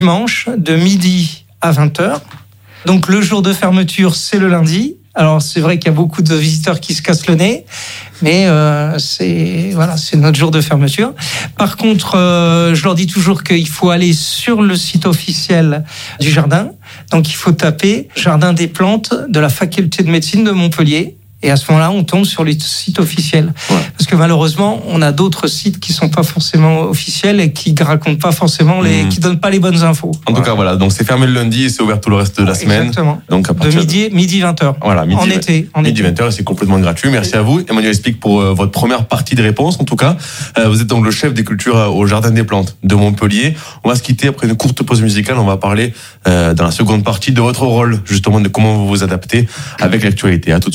dimanche de midi à 20h. Donc le jour de fermeture, c'est le lundi. Alors c'est vrai qu'il y a beaucoup de visiteurs qui se cassent le nez, mais c'est notre jour de fermeture. Par contre, je leur dis toujours qu'il faut aller sur le site officiel du jardin. Donc il faut taper Jardin des plantes de la faculté de médecine de Montpellier. Et à ce moment-là, on tombe sur les sites officiels. Ouais. Parce que malheureusement, on a d'autres sites qui sont pas forcément officiels et qui racontent pas forcément qui donnent pas les bonnes infos. En tout cas, voilà. Donc, c'est fermé le lundi et c'est ouvert tout le reste de la semaine. Exactement. Donc, à partir de midi 20h. Voilà, en été. Midi 20h et c'est complètement gratuit. Merci à vous. Emmanuel Explique pour votre première partie de réponse. En tout cas, vous êtes donc le chef des cultures au Jardin des Plantes de Montpellier. On va se quitter après une courte pause musicale. On va parler dans la seconde partie de votre rôle, justement, de comment vous vous adaptez avec l'actualité. À tout de suite.